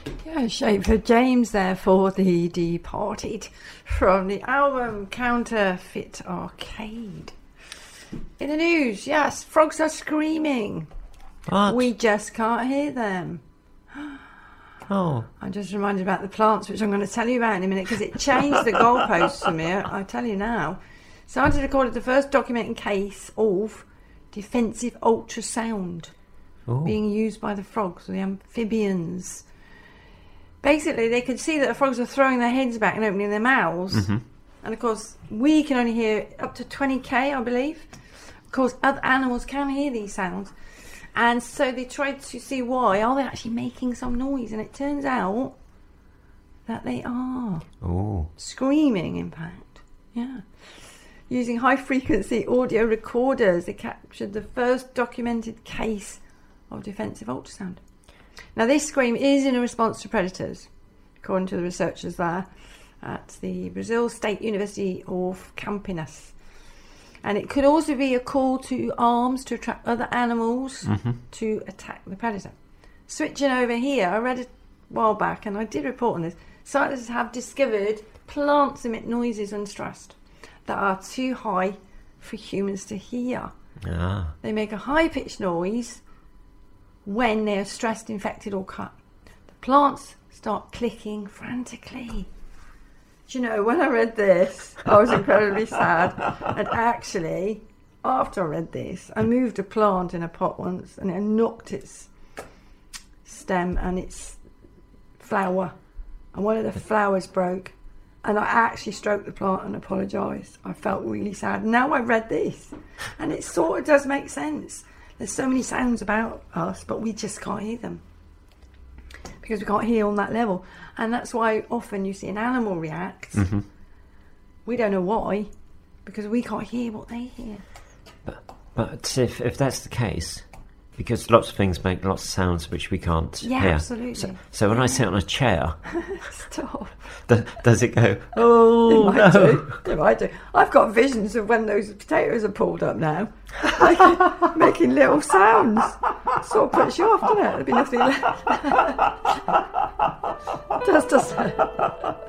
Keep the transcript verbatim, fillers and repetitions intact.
Yeah, Schaefer James there for The Departed from the album Counterfeit Arcade. In the news, yes, frogs are screaming. What? We just can't hear them. Oh. I'm just reminded about the plants, which I'm going to tell you about in a minute, because it changed the goalposts for me. I tell you now. Scientists recorded the first documented case of defensive ultrasound Ooh. being used by the frogs, or the amphibians. Basically, they could see that the frogs are throwing their heads back and opening their mouths. Mm-hmm. And of course, we can only hear up to twenty K, I believe. Of course, other animals can hear these sounds. And so they tried to see why. Are they actually making some noise? And it turns out that they are. Oh. Screaming, in fact. Yeah. Using high-frequency audio recorders, they captured the first documented case of defensive ultrasound. Now, this scream is in a response to predators, according to the researchers there at the Brazil State University of Campinas. And it could also be a call to arms to attract other animals mm-hmm. to attack the predator. Switching over here, I read a while back, and I did report on this, scientists have discovered plants emit noises when stressed that are too high for humans to hear. Ah. They make a high-pitched noise when they are stressed, infected or cut. The plants start clicking frantically. Do you know, when I read this, I was incredibly sad. And actually, after I read this, I moved a plant in a pot once and it knocked its stem and its flower. And one of the flowers broke. And I actually stroked the plant and apologised. I felt really sad. Now I read this, and it sort of does make sense. There's so many sounds about us, but we just can't hear them. Because we can't hear on that level. And that's why often you see an animal react. Mm-hmm. We don't know why, because we can't hear what they hear. But, but if, if that's the case, because lots of things make lots of sounds which we can't Yeah, hear. absolutely. So, so when Yeah. I sit on a chair, Stop. th- does it go, oh, It might no? do. It might do. I've got visions of when those potatoes are pulled up now, making, making little sounds. Sort of puts you off, doesn't it? There'd be nothing left. Does, does it?